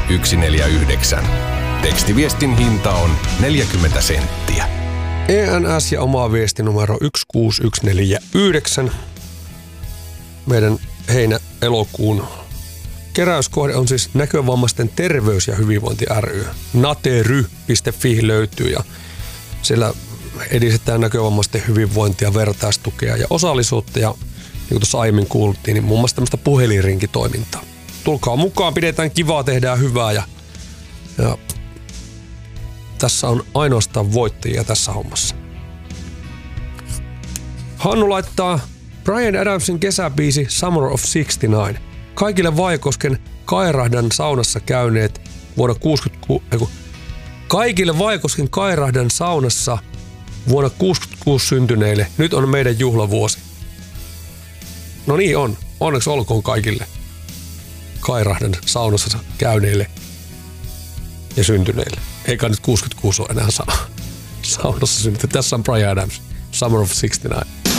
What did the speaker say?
149. Tekstiviestin hinta on 40 senttiä. ENS ja oma viestinumero 16149. Meidän heinä-elokuun keräyskohde on siis Näkövammaisten terveys- ja hyvinvointi ry. natery.fi löytyy ja siellä edistetään näkövammaisten hyvinvointia, vertaistukea ja osallisuutta ja niin kuin tuossa aiemmin kuultiin, niin muun muassa tämmöistä puhelinrinkitoimintaa. Tulkaa mukaan, pidetään kivaa, tehdään hyvää ja tässä on ainoastaan voittajia tässä hommassa. Hannu laittaa Bryan Adamsin kesäbiisi Summer of 69. Kaikille Vaajakosken Kairahdan saunassa käyneet Kaikille Vaajakosken Kairahdan saunassa vuonna 66 syntyneille. Nyt on meidän juhlavuosi. No niin on. Onneksi olkoon kaikille Kairahdan saunassa käyneille ja syntyneille. Eikä nyt 66 ole enää saunassa syntynyt. Tässä on Bryan Adams, Summer of 69.